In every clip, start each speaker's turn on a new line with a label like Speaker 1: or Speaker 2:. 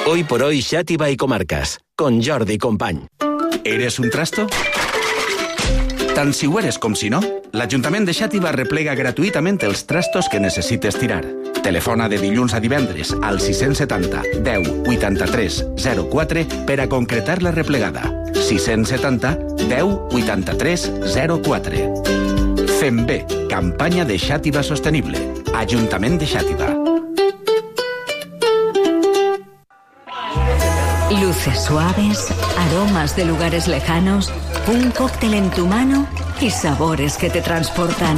Speaker 1: Hoy por hoy, Xàtiva y Comarcas, con Jordi Company.
Speaker 2: ¿Eres un trasto? Tant si ho eres com si no, l'Ajuntament de Xàtiva replega gratuïtament els trastos que necessites tirar. Telefona de dilluns a divendres al 670 10 83 04 per a concretar la replegada. 670 10 83 04. Fem bé, campanya de Xàtiva Sostenible. Ajuntament de Xàtiva.
Speaker 3: Luces suaves, aromas de lugares lejanos, un cóctel en tu mano y sabores que te transportan.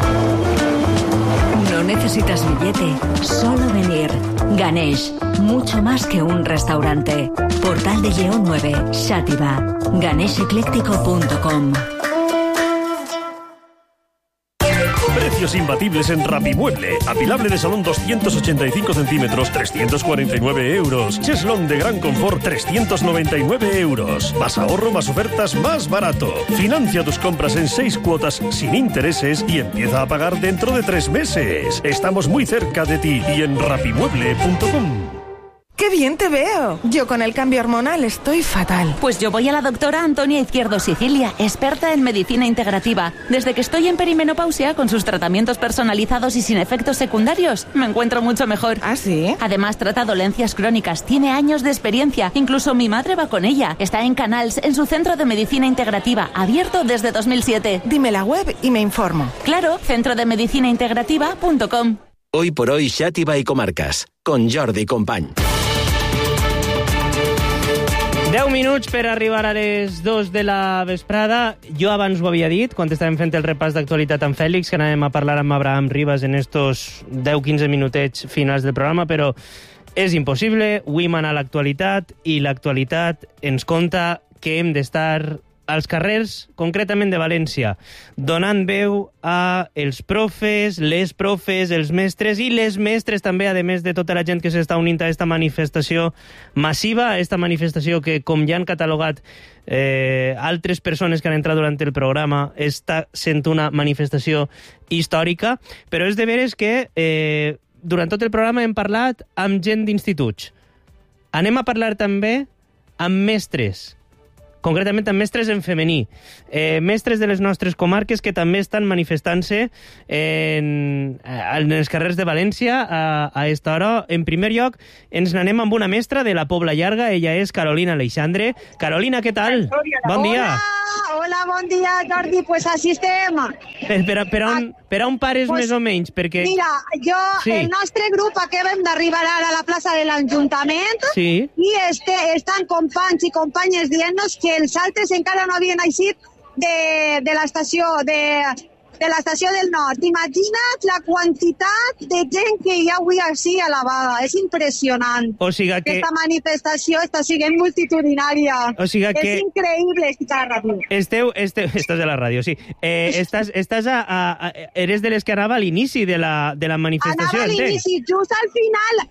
Speaker 3: No necesitas billete, solo venir. Ganesh, mucho más que un restaurante. Portal de Lleó 9, Xàtiva. ganeshecléctico.com.
Speaker 4: Precios imbatibles en Rapimueble. Apilable de salón 285 centímetros, 349 euros. Cheslón de gran confort, 399 euros. Más ahorro, más ofertas, más barato. Financia tus compras en 6 cuotas sin intereses y empieza a pagar dentro de 3 meses. Estamos muy cerca de ti y en rapimueble.com.
Speaker 5: ¡Qué bien te veo! Yo con el cambio hormonal estoy fatal.
Speaker 6: Pues yo voy a la doctora Antonia Izquierdo Sicilia, experta en medicina integrativa. Desde que estoy en perimenopausia, con sus tratamientos personalizados y sin efectos secundarios, me encuentro mucho mejor.
Speaker 5: ¿Ah, sí?
Speaker 6: Además, trata dolencias crónicas, tiene años de experiencia. Incluso mi madre va con ella. Está en Canals, en su centro de medicina integrativa, abierto desde 2007.
Speaker 5: Dime la web y me informo.
Speaker 6: Claro, centrodemedicinaintegrativa.com.
Speaker 1: Hoy por hoy, Xàtiva y Comarcas, con Jordi Company.
Speaker 7: 10 minuts per arribar a les 2 de la vesprada. Jo abans ho havia dit, quan estàvem fent el repàs d'actualitat amb Fèlix, que anàvem a parlar amb Abraham Ribas en estos 10-15 minutets finals del programa, però és impossible. Avui mana l'actualitat i l'actualitat ens conta que hem d'estar als carrers, concretament de València, donant veu a els profes, les profes, els mestres i les mestres també, a més de tota la gent que s'està unint a aquesta manifestació massiva, aquesta manifestació que, com ja han catalogat altres persones que han entrat durant el programa, està sent una manifestació històrica, però és de veres que durant tot el programa hem parlat amb gent d'instituts. Anem a parlar també amb mestres, concretament amb mestres en femení, mestres de les nostres comarques que també estan manifestant-se en els carrers de València a aquesta hora. En primer lloc, ens n'anem amb una mestra de la Pobla Llarga, ella és Carolina Aleixandre. Carolina, què tal? Bon dia.
Speaker 8: Hola, bon dia, Jordi, pues així estem.
Speaker 7: Per on pares pues, més o menys? Perquè...
Speaker 8: Mira, el nostre grup acabem d'arribar ara a la plaça de l'Ajuntament i estan companys i companyes dient-nos que els altres encara no havien eixit de l'estació del Nord. Imagina't la quantitat de gent que hi ha avui així a la vaga. És impressionant.
Speaker 7: O sigui que...
Speaker 8: Aquesta manifestació està sent multitudinària.
Speaker 7: O sigui que...
Speaker 8: És increïble estar a la ràdio.
Speaker 7: Estàs a la ràdio, sí. Eres de les que anava a l'inici de la manifestació.
Speaker 8: Anava a l'inici, just al final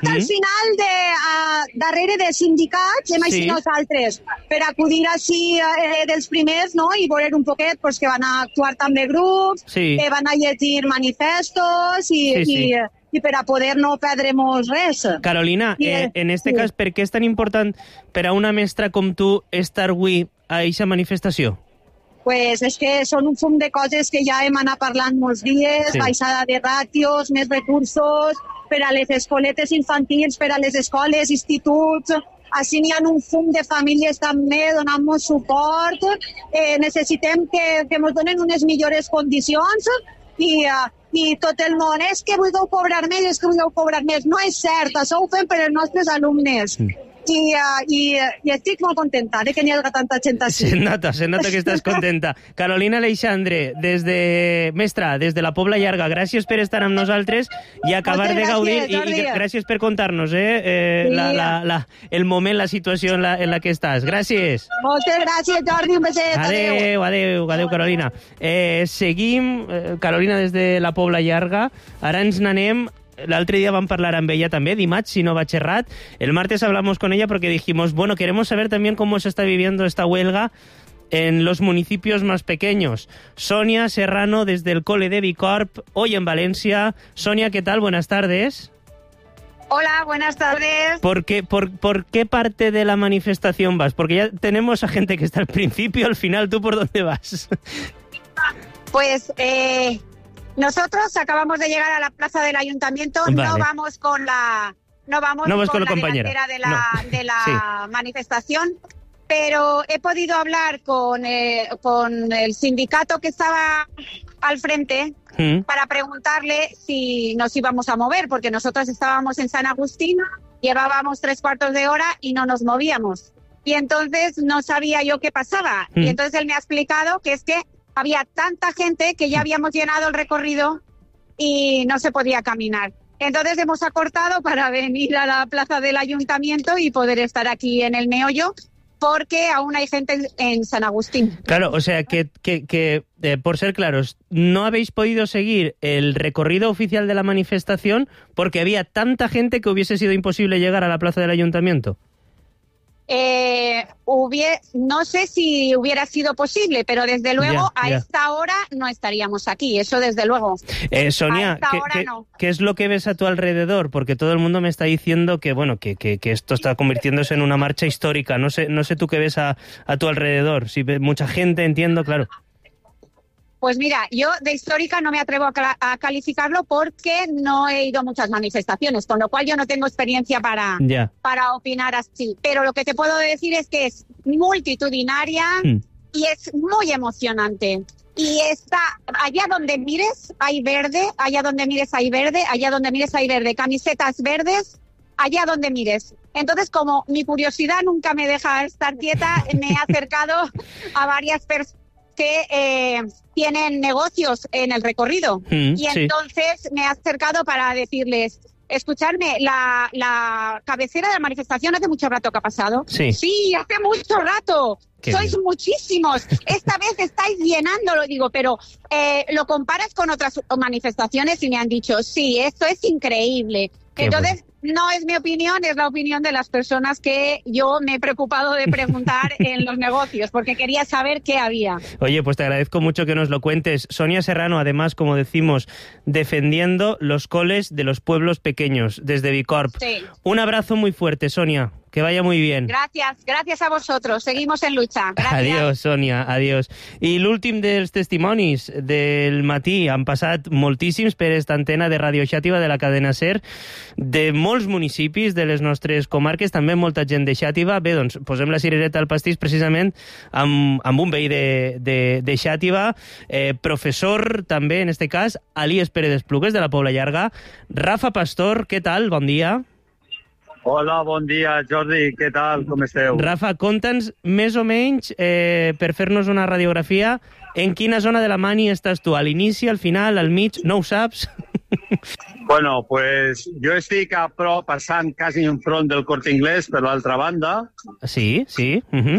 Speaker 8: darrere de sindicats, hem així nosaltres, per acudir així dels primers, no?, i veure un poquet pues, que van a actuar també grups, que van a llegir manifestos i per a poder no perdre-nos res.
Speaker 7: Carolina, en este cas, per què és tan important per a una mestra com tu estar avui a aquesta manifestació?
Speaker 8: Pues és que són un fum de coses que ja hem anat parlant molts dies, baixada de ràtios, més recursos per a les escoletes infantils, per a les escoles, instituts. Així n'hi ha un fum de famílies també donant-nos suport. Necessitem que ens donen unes millors condicions i tot el món és que vulgueu cobrar més, No és cert, això ho fem per als nostres alumnes. I estic molt contenta que n'hi hagi tanta gent així.
Speaker 7: Se nota que estàs contenta. Carolina Aleixandre, mestra, des de la Pobla Llarga, gràcies per estar amb nosaltres i acabar de gaudir i gràcies per contar-nos el moment, la situació en la que estàs. Gràcies.
Speaker 8: Moltes gràcies, Jordi, un beset.
Speaker 7: Adéu, Carolina. Seguim, Carolina, des de la Pobla Llarga. Ara ens n'anem. L'altre día van a hablar amb ella también, dimarts, si no va xerrat. El martes hablamos con ella porque dijimos, bueno, queremos saber también cómo se está viviendo esta huelga en los municipios más pequeños. Sonia Serrano, desde el Cole de Bicorp, hoy en Valencia. Sonia, ¿qué tal? Buenas tardes.
Speaker 8: Hola, buenas tardes.
Speaker 7: ¿Por qué parte de la manifestación vas? Porque ya tenemos a gente que está al principio, al final. ¿Tú por dónde vas?
Speaker 8: Pues nosotros acabamos de llegar a la plaza del ayuntamiento. Vale. No vamos con la delantera de la manifestación, pero he podido hablar con el sindicato que estaba al frente para preguntarle si nos íbamos a mover, porque nosotros estábamos en San Agustín, llevábamos 3/4 de hora y no nos movíamos. Y entonces no sabía yo qué pasaba. Y entonces él me ha explicado que es que había tanta gente que ya habíamos llenado el recorrido y no se podía caminar. Entonces hemos acortado para venir a la plaza del ayuntamiento y poder estar aquí en el meollo, porque aún hay gente en San Agustín. Claro, o sea, que por ser claros, no habéis podido seguir el recorrido oficial de la manifestación porque había tanta gente que hubiese sido imposible llegar a la plaza del ayuntamiento. No sé si hubiera sido posible, pero desde luego a esta hora no estaríamos aquí, eso desde luego.
Speaker 7: Sonia, ¿qué es lo que ves a tu alrededor? Porque todo el mundo me está diciendo que esto está convirtiéndose en una marcha histórica. No sé tú qué ves a tu alrededor. Si ves mucha gente, entiendo, claro.
Speaker 8: Pues mira, yo de histórica no me atrevo a calificarlo porque no he ido a muchas manifestaciones, con lo cual yo no tengo experiencia para opinar así. Pero lo que te puedo decir es que es multitudinaria y es muy emocionante. Y está, allá donde mires hay verde, allá donde mires hay verde, allá donde mires hay verde, camisetas verdes, allá donde mires. Entonces, como mi curiosidad nunca me deja estar quieta, me he acercado a varias personas que tienen negocios en el recorrido. Y entonces me he acercado para decirles, escuchadme, la cabecera de la manifestación hace mucho rato que ha pasado. Sí, hace mucho rato. Sois muchísimos. Esta vez estáis llenándolo, digo, pero lo comparas con otras manifestaciones y me han dicho, sí, esto es increíble. Entonces, no es mi opinión, es la opinión de las personas que yo me he preocupado de preguntar en los negocios, porque quería saber qué había.
Speaker 7: Oye, pues te agradezco mucho que nos lo cuentes. Sonia Serrano, además, como decimos, defendiendo los coles de los pueblos pequeños, desde Bicorp. Sí. Un abrazo muy fuerte, Sonia. Que vaya muy bien.
Speaker 8: Gracias a vosotros. Seguimos en lucha. Gracias.
Speaker 7: Adiós, Sonia, adiós. I l'últim dels testimonis del matí han passat moltíssims per esta antena de Radio Xàtiva de la cadena SER, de molts municipis de les nostres comarques, també molta gent de Xàtiva. Bé, doncs, posem la cirereta al pastís precisament amb un veí de Xàtiva, professor també, en este cas, Elies Pérez Esplugues, de la Pobla Llarga. Rafa Pastor, què tal? Bon dia.
Speaker 9: Hola, bon dia, Jordi, què tal, com esteu?
Speaker 7: Rafa, conta'ns més o menys, per fer-nos una radiografia, en quina zona de la Mani estàs tu? A l'inici, al final, al mig? No ho saps?
Speaker 9: Bueno, pues jo estic a prop, passant quasi enfront del Corte Inglés, per l'altra banda.
Speaker 7: Sí.
Speaker 9: Sí,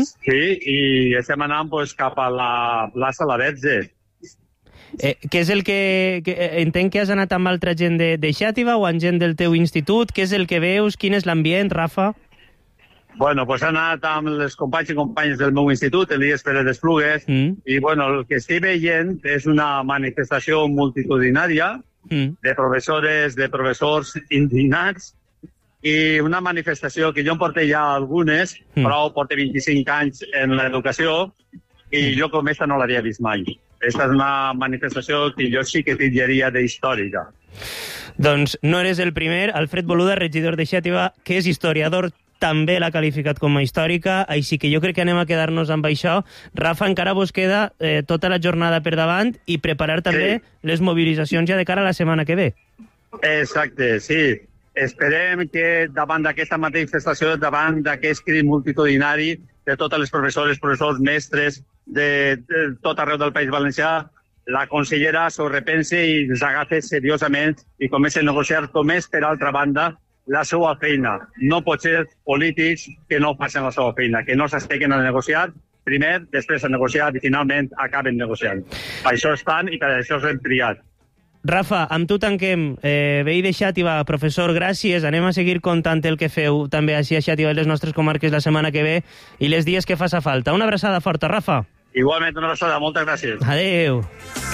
Speaker 9: i estem anant pues, cap a la plaça La Verge.
Speaker 7: Què és el que entenc que has anat amb altra gent de Xàtiva o amb gent del teu institut? Què és el que veus? Quin és l'ambient, Rafa?
Speaker 9: Bueno, pues he anat amb els companys i companyes del meu institut, Elies Pérez Esplugues, i bueno, el que estic veient és una manifestació multitudinària de professores, de professors indignats, i una manifestació que jo en porté ja algunes, però porto 25 anys en l'educació, i jo com esta no l'havia vist mai. Esta és una manifestació que jo sí que titllaria d'històrica.
Speaker 7: Doncs no eres el primer. Alfred Boluda, regidor de Xàtiva, que és historiador, també l'ha qualificat com a històrica, així que jo crec que anem a quedar-nos amb això. Rafa, encara vos queda tota la jornada per davant i preparar també les mobilitzacions ja de cara a la setmana que ve.
Speaker 9: Exacte, sí. Esperem que davant d'aquesta manifestació, davant d'aquest crim multitudinari de totes les professores, professors, mestres de tot arreu del País Valencià, la consellera s'ho repense i s'agafa seriosament i comença a negociar com és, per altra banda, la seva feina. No pot ser polítics que no facin la seva feina, que no s'esteguen a negociar primer, després a negociar i finalment acaben negociant. Per això estan i per això s'han triat.
Speaker 7: Rafa, amb tu tanquem. Veí de Xàtiva, professor, gràcies. Anem a seguir contant el que feu també així a Xàtiva i les nostres comarques la setmana que ve i les dies que faça falta. Una abraçada forta, Rafa.
Speaker 9: Igualment, una abraçada. Moltes gràcies.
Speaker 7: Adéu.